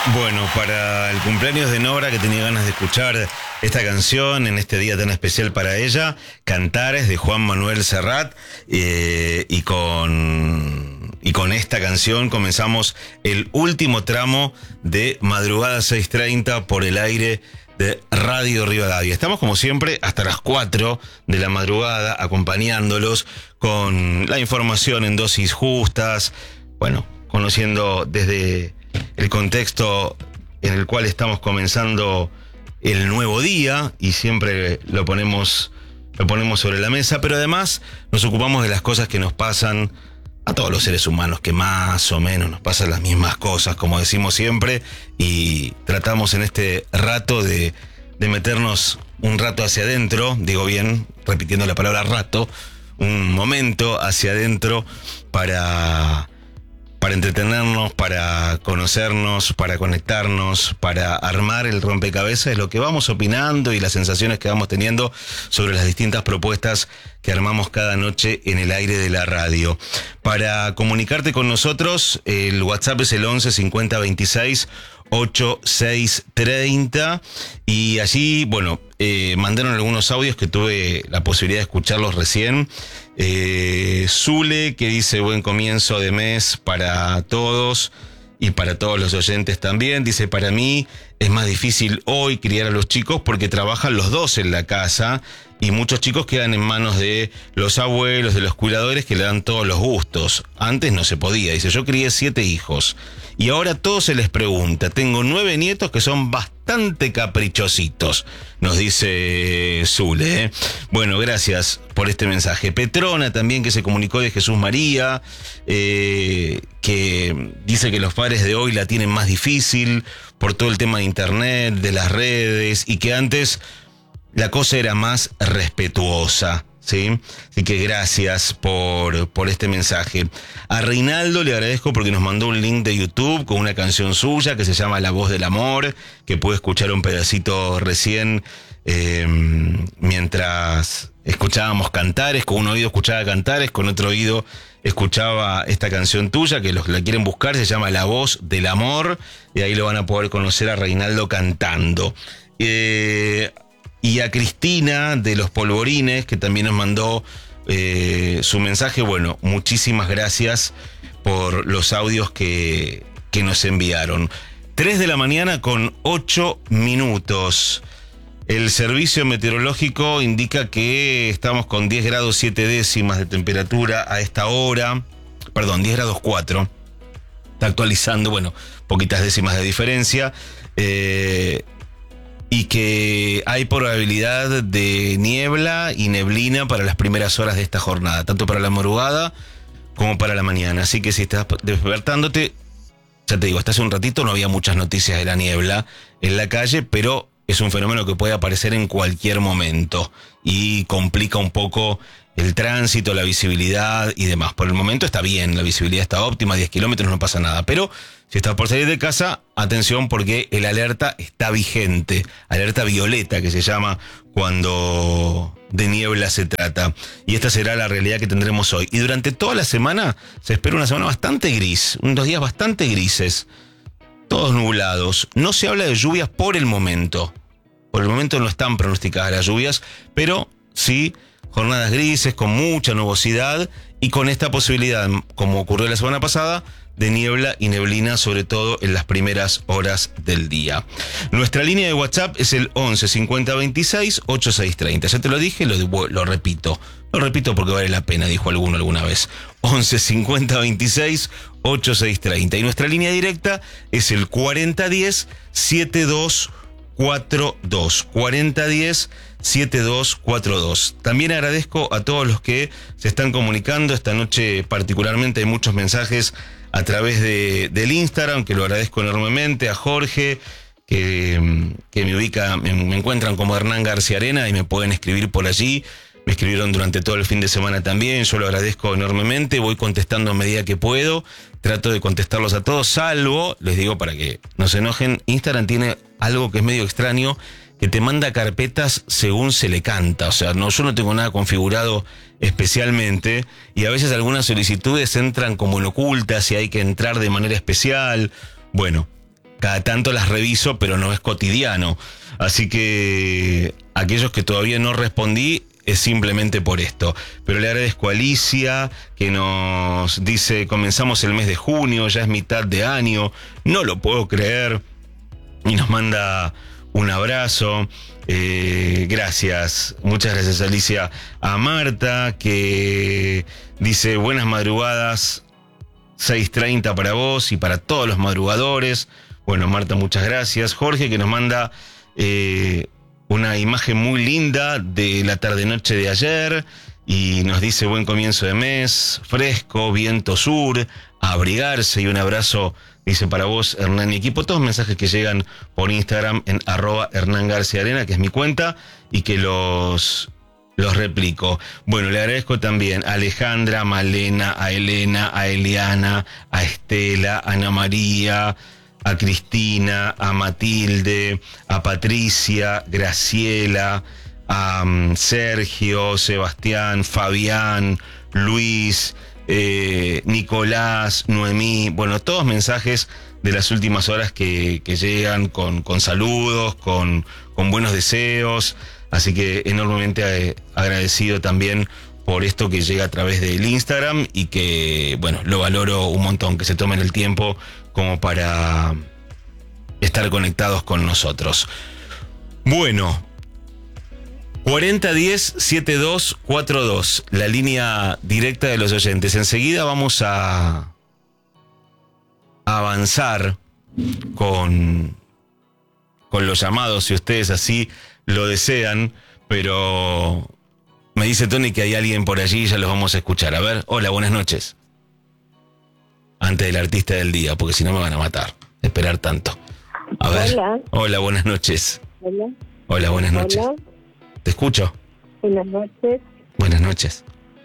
Bueno, para el cumpleaños de Nora, que tenía ganas de escuchar esta canción en este día tan especial para ella, Cantares de Juan Manuel Serrat, y con esta canción comenzamos el último tramo de Madrugada 6:30 por el aire de Radio Rivadavia. Estamos como siempre hasta las 4 de la madrugada acompañándolos con la información en dosis justas, bueno, conociendo desde el contexto en el cual estamos comenzando el nuevo día y siempre lo ponemos sobre la mesa, pero además nos ocupamos de las cosas que nos pasan a todos los seres humanos, que más o menos nos pasan las mismas cosas, como decimos siempre, y tratamos en este rato de meternos un rato hacia adentro, digo bien, repitiendo la palabra rato, un momento hacia adentro para entretenernos, para conocernos, para conectarnos, para armar el rompecabezas de lo que vamos opinando y las sensaciones que vamos teniendo sobre las distintas propuestas que armamos cada noche en el aire de la radio. Para comunicarte con nosotros, el WhatsApp es el 11 50 26 8630 y allí, bueno, mandaron algunos audios que tuve la posibilidad de escucharlos recién. Zule, que dice buen comienzo de mes para todos y para todos los oyentes también. Dice, para mí es más difícil hoy criar a los chicos porque trabajan los dos en la casa y muchos chicos quedan en manos de los abuelos, de los cuidadores que le dan todos los gustos. Antes no se podía. Dice, yo crié 7 hijos y ahora todo se les pregunta. Tengo 9 nietos que son bastante caprichositos, nos dice Zule. Bueno, gracias por este mensaje. Petrona también, que se comunicó de Jesús María, que dice que los padres de hoy la tienen más difícil por todo el tema de internet, de las redes, y que antes la cosa era más respetuosa, ¿sí? Así que gracias por este mensaje. A Reinaldo le agradezco porque nos mandó un link de YouTube con una canción suya que se llama La Voz del Amor, que pude escuchar un pedacito recién mientras escuchábamos Cantares. Con un oído escuchaba Cantares, con otro oído escuchaba esta canción tuya, que los que la quieren buscar se llama La Voz del Amor, y ahí lo van a poder conocer a Reinaldo cantando. Y a Cristina de Los Polvorines, que también nos mandó su mensaje. Bueno, muchísimas gracias por los audios que nos enviaron. 3 de la mañana con 8 minutos. El servicio meteorológico indica que estamos con 10 grados 7 décimas de temperatura a esta hora. Perdón, 10 grados 4. Está actualizando, bueno, poquitas décimas de diferencia. Y que hay probabilidad de niebla y neblina para las primeras horas de esta jornada, tanto para la madrugada como para la mañana. Así que si estás despertándote, ya te digo, hasta hace un ratito no había muchas noticias de la niebla en la calle, pero es un fenómeno que puede aparecer en cualquier momento y complica un poco el tránsito, la visibilidad y demás. Por el momento está bien, la visibilidad está óptima, 10 kilómetros no pasa nada, pero si estás por salir de casa, atención porque el alerta está vigente, alerta violeta que se llama cuando de niebla se trata, y esta será la realidad que tendremos hoy. Y durante toda la semana se espera una semana bastante gris, unos días bastante grises, todos nublados. No se habla de lluvias por el momento no están pronosticadas las lluvias, pero sí jornadas grises con mucha nubosidad y con esta posibilidad, como ocurrió la semana pasada, de niebla y neblina, sobre todo en las primeras horas del día. Nuestra línea de WhatsApp es el 11 50 26 8630. Ya te lo dije, lo repito. Lo repito porque vale la pena, dijo alguno alguna vez. 11 50 26 8630. Y nuestra línea directa es el 4010 7242. 4010 7242. También agradezco a todos los que se están comunicando. Esta noche particularmente hay muchos mensajes a través del Instagram, que lo agradezco enormemente. A Jorge, que me encuentran como Hernán García Arena y me pueden escribir por allí. Me escribieron durante todo el fin de semana también, yo lo agradezco enormemente, voy contestando a medida que puedo, trato de contestarlos a todos, salvo, les digo para que no se enojen, Instagram tiene algo que es medio extraño, que te manda carpetas según se le canta. O sea, yo no tengo nada configurado especialmente y a veces algunas solicitudes entran como en ocultas y hay que entrar de manera especial. Bueno, cada tanto las reviso, pero no es cotidiano. Así que aquellos que todavía no respondí, es simplemente por esto. Pero le agradezco a Alicia, que nos dice: comenzamos el mes de junio, ya es mitad de año, no lo puedo creer. Y nos manda un abrazo. Gracias, muchas gracias, Alicia. A Marta, que dice: buenas madrugadas, 6:30 para vos y para todos los madrugadores. Bueno, Marta, muchas gracias. Jorge, que nos manda una imagen muy linda de la tarde-noche de ayer y nos dice: buen comienzo de mes, fresco, viento sur, a abrigarse, y un abrazo, dice, para vos, Hernán y equipo. Todos mensajes que llegan por Instagram en @HernánGarciaArena, que es mi cuenta, y que los replico. Bueno, le agradezco también a Alejandra, a Malena, a Elena, a Eliana, a Estela, a Ana María, a Cristina, a Matilde, a Patricia, Graciela, a Sergio, Sebastián, Fabián, Luis, Nicolás, Noemí. Bueno, todos mensajes de las últimas horas que llegan con saludos, con buenos deseos. Así que enormemente agradecido también por esto que llega a través del Instagram, y que, bueno, lo valoro un montón, que se tomen el tiempo como para estar conectados con nosotros. Bueno, 4010-7242, la línea directa de los oyentes. Enseguida vamos a avanzar con los llamados, si ustedes así lo desean, pero me dice Tony que hay alguien por allí y ya los vamos a escuchar. A ver, hola, buenas noches. Antes del artista del día, porque si no me van a matar, esperar tanto. A ver. Hola. Hola, buenas noches. Hola. Hola, buenas noches. Hola. Te escucho. Buenas noches. Buenas noches.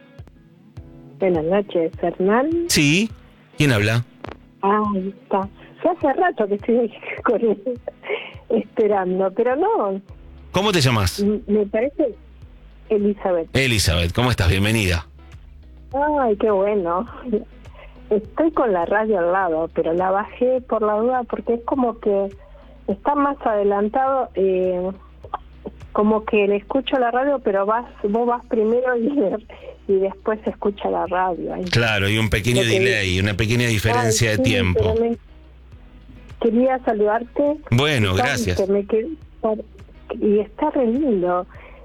Buenas noches, Hernán. Sí, ¿quién habla? Ahí está. Ya hace rato que estoy con él, esperando, pero no. ¿Cómo te llamas? Me parece Elizabeth. Elizabeth, ¿cómo estás? Bienvenida. Ay, qué bueno. Estoy con la radio al lado, pero la bajé por la duda porque es como que está más adelantado, como que le escucho la radio, pero vos vas primero y después se escucha la radio. Ahí. Claro, hay un pequeño delay, una pequeña diferencia de tiempo. Quería saludarte. Bueno, gracias. Y está re lindo.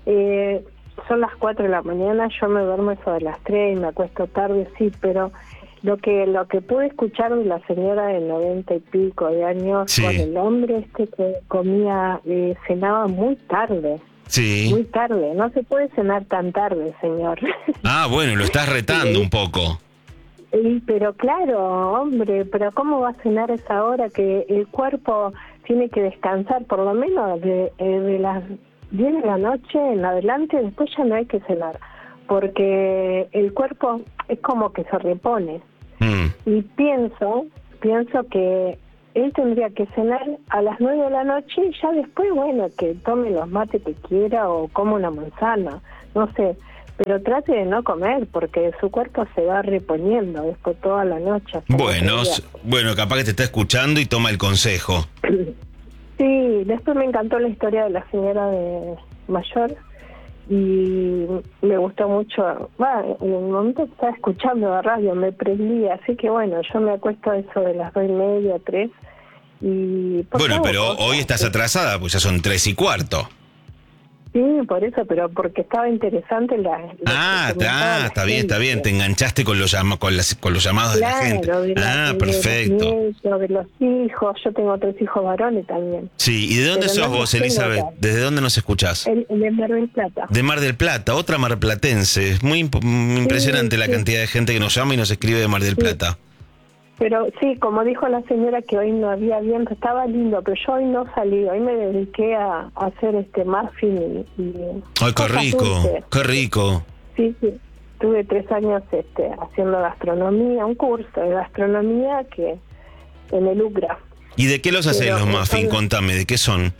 Son las 4 de la mañana, yo me duermo eso de las 3 y me acuesto tarde, sí, pero lo que pude escuchar de la señora de 90 y pico de años, sí, con el hombre que comía, cenaba muy tarde. Sí. Muy tarde, no se puede cenar tan tarde, señor. Ah, bueno, lo estás retando un poco. Pero claro, hombre, pero ¿cómo va a cenar a esa hora que el cuerpo tiene que descansar por lo menos de las 10 de la noche en adelante? Después ya no hay que cenar, porque el cuerpo es como que se repone. Y pienso que él tendría que cenar a las 9 de la noche y ya después, bueno, que tome los mates que quiera o coma una manzana, no sé, pero trate de no comer porque su cuerpo se va reponiendo después toda la noche. Bueno, capaz que te está escuchando y toma el consejo. Sí, después me encantó la historia de la señora de mayor y me gustó mucho. En el momento que estaba escuchando la radio me prendí, así que bueno, yo me acuesto a eso de las 2:30, 3. Y bueno, pero hoy estás atrasada, pues ya son 3:15. Sí, por eso, pero porque estaba interesante está bien, te enganchaste con los llamados, claro, de la gente. Perfecto. De los hijos, yo tengo 3 hijos varones también. Sí, ¿y de dónde sos vos, Elizabeth? ¿Desde dónde nos escuchás? De Mar del Plata. De Mar del Plata, otra marplatense. Es muy impresionante la cantidad de gente que nos llama y nos escribe de Mar del Plata. Pero sí, como dijo la señora que hoy no había viento, estaba lindo, pero yo hoy no salí, hoy me dediqué a hacer muffin y ¡ay, qué rico! Dulces. ¡Qué rico! Sí, tuve 3 años haciendo gastronomía, un curso de gastronomía que en el UCRA. ¿Y de qué los hacés los muffins? Contame, ¿de qué son?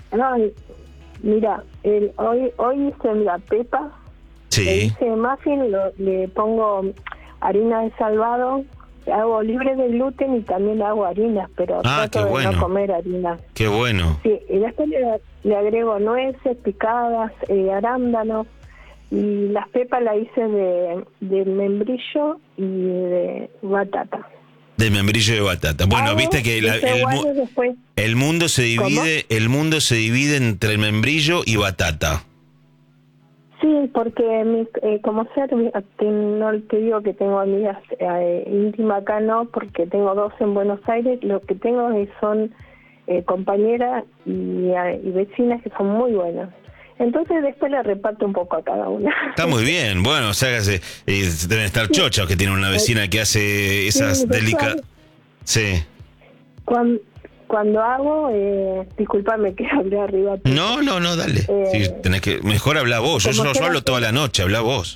Mira, hoy hice la pepa, sí. hice muffin, le pongo harina de salvado, hago libre de gluten y también hago harinas, pero trato de no comer harinas. Qué bueno. Sí, y después le agrego nueces picadas, arándanos, y las pepas la hice de membrillo y de batata. De membrillo y de batata. Bueno, viste que el mundo se divide, el mundo se divide entre el membrillo y batata. Sí, porque como ser, no te digo que tengo amigas íntimas acá, no, porque tengo 2 en Buenos Aires. Lo que tengo son compañeras y vecinas que son muy buenas. Entonces después le reparto un poco a cada una. Está muy bien, bueno, o sea, deben estar chochos que tienen una vecina que hace esas delicadas. Sí. Cuando hago, discúlpame que hablé arriba. No, dale. Sí, tenés que, mejor habla vos. Yo hablo toda la noche, habla vos.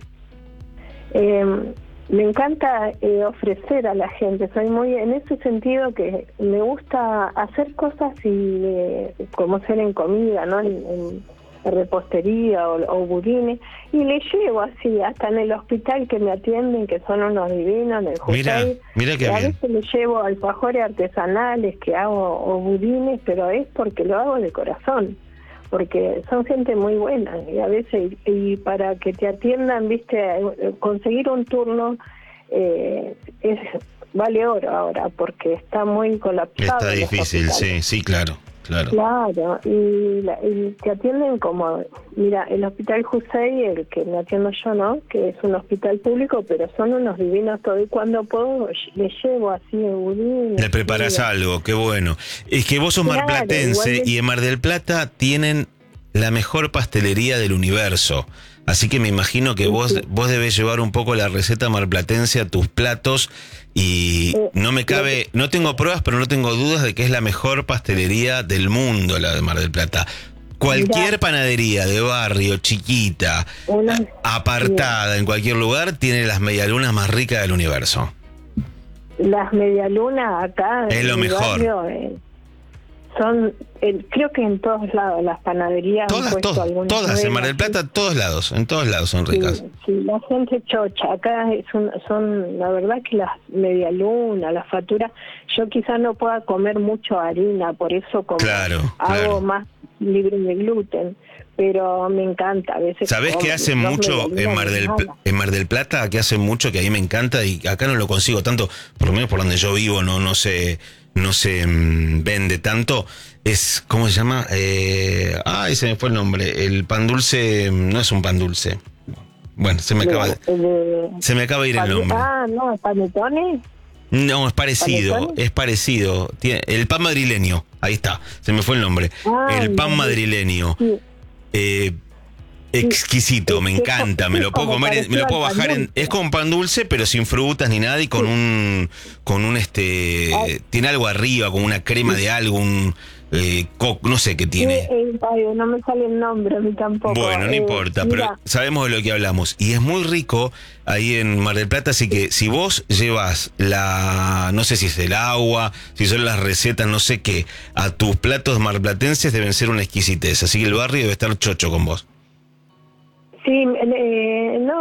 Me encanta ofrecer a la gente. Soy muy, en ese sentido, que me gusta hacer cosas como ser en comida, ¿no? En repostería o budines, y le llevo así hasta en el hospital que me atienden, que son unos divinos, en el Jusey. Mira qué bien. A veces le llevo alfajores artesanales que hago o budines, pero es porque lo hago de corazón, porque son gente muy buena, y a veces y para que te atiendan, viste, conseguir un turno vale oro ahora, porque está muy colapsado. Está difícil, sí, claro. Claro, y te atienden como, mira, el Hospital Jusey, el que me atiendo yo, ¿no? Que es un hospital público, pero son unos divinos todos, y cuando puedo les llevo así en budín. Le preparás algo, qué bueno. Es que vos sos marplatense y en Mar del Plata tienen la mejor pastelería del universo. Así que me imagino que vos debés llevar un poco la receta marplatense a tus platos, y no tengo pruebas, pero no tengo dudas de que es la mejor pastelería del mundo, la de Mar del Plata. Cualquier panadería de barrio, chiquita, apartada, en cualquier lugar, tiene las medialunas más ricas del universo. Las medialunas acá es lo mejor. Barrio, son, creo que en todos lados las panaderías todas en Mar del Plata, en todos lados son ricas. Sí, la gente chocha acá son la verdad que las medialunas, las facturas, yo quizás no pueda comer mucho harina, por eso hago más libre de gluten, pero me encanta a veces. ¿Sabés qué hacen mucho en Mar del Plata? Que hacen mucho, que a mí me encanta, y acá no lo consigo tanto, por lo menos por donde yo vivo no se vende tanto. Es, ¿cómo se llama? Se me fue el nombre. El pan dulce no es un pan dulce. Bueno, se me acaba de ir el nombre. No, panetones. No, es parecido. Tiene el pan madrileño. Ahí está, se me fue el nombre. El pan madrileñu. Sí. Exquisito, me encanta, me lo puedo comer, me lo puedo bajar es con pan dulce, pero sin frutas ni nada, y con un tiene algo arriba, con una crema de algo, no sé qué tiene. No me sale el nombre, a mí tampoco. Bueno, no importa, pero sabemos de lo que hablamos, y es muy rico ahí en Mar del Plata, así que si vos llevas no sé si es el agua, si son las recetas, no sé qué, a tus platos marplatenses deben ser una exquisitez, así que el barrio debe estar chocho con vos. Sí, no,